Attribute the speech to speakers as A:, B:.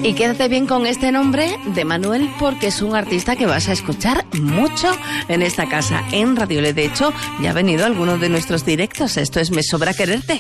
A: Y quédate bien con este nombre de Manuel, porque es un artista que vas a escuchar mucho en esta casa, en Radio Le. De hecho, ya ha venido a algunos de nuestros directos. Esto es Me Sobra Quererte.